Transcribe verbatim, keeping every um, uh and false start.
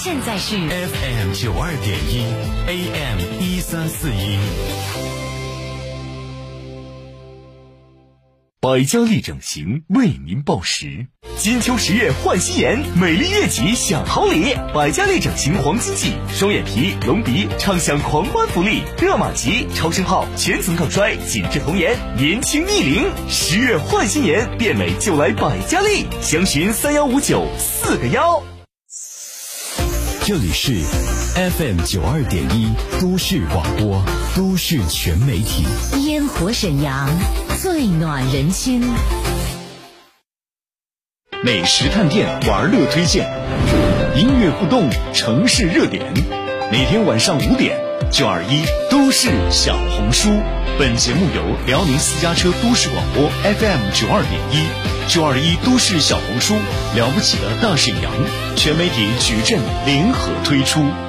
现在是 F M 九二点一 A M 一三四一。 百家丽整形为您报时，金秋十月换新颜，美丽悦己享好礼。百家丽整形黄金季，双眼皮、隆鼻畅享狂欢福利，热玛吉、超声号全层抗衰，紧致童颜，年轻逆龄。十月换新颜，变美就来百家丽，详询三幺五九四个幺。 这里是 F M 九二点一都市广播，都市全媒体， 烟火沈阳，最暖人心。 美食探店，玩乐推荐，音乐互动，城市热点。每天晚上五点，九二一都市小红书。本节目由辽宁私家车都市广播 F M 九二点一、九二一都市小红书了不起的大沈阳全媒体矩阵联合推出。